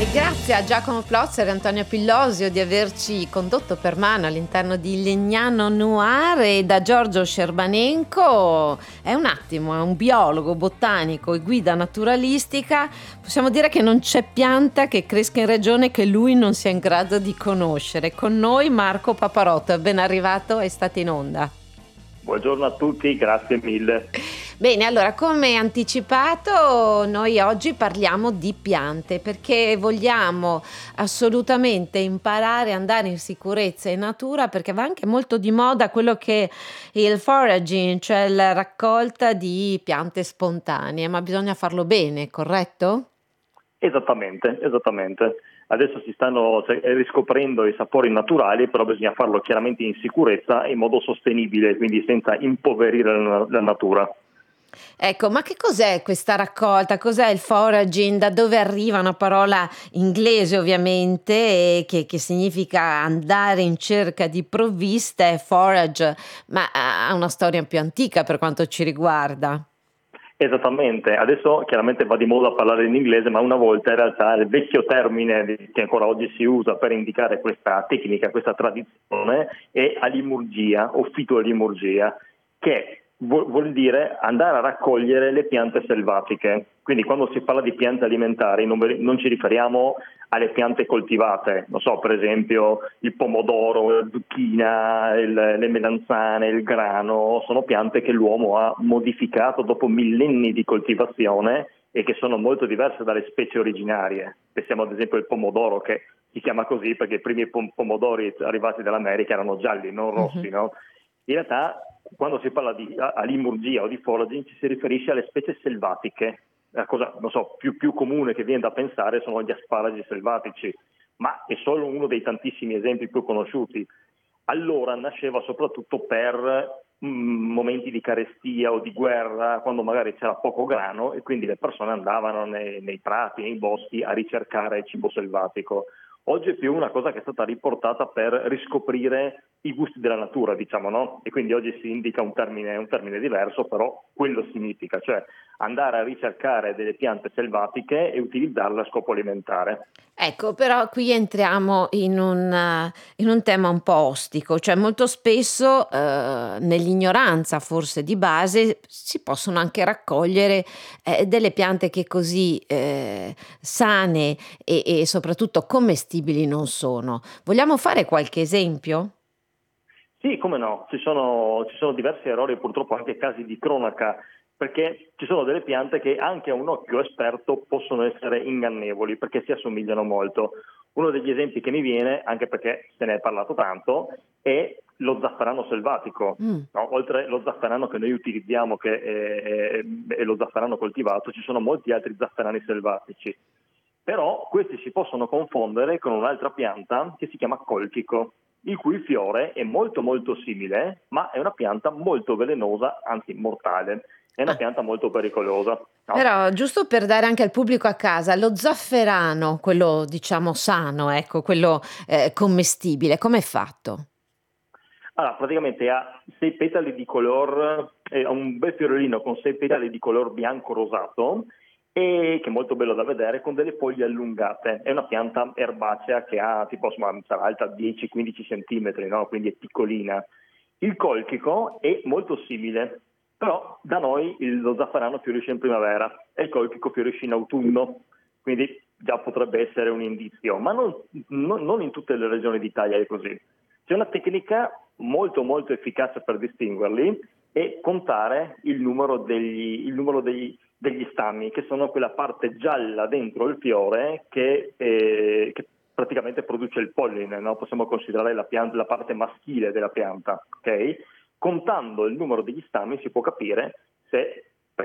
E grazie a Giacomo Plozzer e Antonio Pillosio di averci condotto per mano all'interno di Legnano Noir, e da Giorgio Scerbanenko. È un biologo, botanico e guida naturalistica. Possiamo dire che non c'è pianta che cresca in regione che lui non sia in grado di conoscere. Con noi Marco Paparotto, è ben arrivato e state in onda. Buongiorno a tutti, grazie mille. Bene, allora, come anticipato, noi oggi parliamo di piante perché vogliamo assolutamente imparare a andare in sicurezza in natura, perché va anche molto di moda quello che è il foraging, cioè la raccolta di piante spontanee, ma bisogna farlo bene, corretto? Esattamente. Adesso si stanno riscoprendo i sapori naturali, però bisogna farlo chiaramente in sicurezza e in modo sostenibile, quindi senza impoverire la natura. Ecco, ma che cos'è questa raccolta? Cos'è il foraging? Da dove arriva? Una parola inglese ovviamente, che significa andare in cerca di provviste, è forage, ma ha una storia più antica per quanto ci riguarda. Esattamente, adesso chiaramente va di moda parlare in inglese, ma una volta in realtà il vecchio termine che ancora oggi si usa per indicare questa tecnica, questa tradizione, è alimurgia o fitoalimurgia, che vuol dire andare a raccogliere le piante selvatiche. Quindi quando si parla di piante alimentari non ci riferiamo alle piante coltivate, non so, per esempio il pomodoro, la zucchina, le melanzane, il grano, sono piante che l'uomo ha modificato dopo millenni di coltivazione e che sono molto diverse dalle specie originarie. Pensiamo ad esempio al pomodoro, che si chiama così perché i primi pomodori arrivati dall'America erano gialli, non rossi, no? In realtà, quando si parla di alimurgia o di foraging, ci si riferisce alle specie selvatiche. La cosa, non so, più comune che viene da pensare sono gli asparagi selvatici, ma è solo uno dei tantissimi esempi più conosciuti. Allora nasceva soprattutto per momenti di carestia o di guerra, quando magari c'era poco grano e quindi le persone andavano nei prati, nei boschi a ricercare cibo selvatico. Oggi è più una cosa che è stata riportata per riscoprire i gusti della natura, diciamo, no? E quindi oggi si indica un termine diverso, però quello significa, cioè andare a ricercare delle piante selvatiche e utilizzarle a scopo alimentare. Ecco, però qui entriamo in un tema un po' ostico, cioè molto spesso, nell'ignoranza forse di base, si possono anche raccogliere, delle piante che così, sane e soprattutto commestibili non sono. Vogliamo fare qualche esempio? Sì, come no, ci sono diversi errori e purtroppo anche casi di cronaca, perché ci sono delle piante che anche a un occhio esperto possono essere ingannevoli, perché si assomigliano molto. Uno degli esempi che mi viene, anche perché se ne è parlato tanto, è lo zafferano selvatico. Mh. No? Oltre lo zafferano che noi utilizziamo, che è lo zafferano coltivato, ci sono molti altri zafferani selvatici. Però questi si possono confondere con un'altra pianta che si chiama colchico, il cui fiore è molto molto simile, ma è una pianta molto velenosa, anzi mortale. È una Ah. pianta molto pericolosa, no? Però giusto per dare anche al pubblico a casa, lo zafferano, quello diciamo sano, ecco, quello, commestibile, com'è fatto? Allora, praticamente ha sei petali di color, ha un bel fiorellino con sei petali di color bianco rosato e che è molto bello da vedere, con delle foglie allungate. È una pianta erbacea che ha tipo, insomma, sarà alta 10-15 centimetri, no? Quindi è piccolina. Il colchico è molto simile, però da noi lo zafferano fiorisce in primavera e il colchico fiorisce in autunno, quindi già potrebbe essere un indizio, ma non in tutte le regioni d'Italia è così. C'è una tecnica molto molto efficace per distinguerli e contare il numero degli stami, che sono quella parte gialla dentro il fiore che praticamente produce il polline, no? Possiamo considerare la parte maschile della pianta, ok? Contando il numero degli stami si può capire se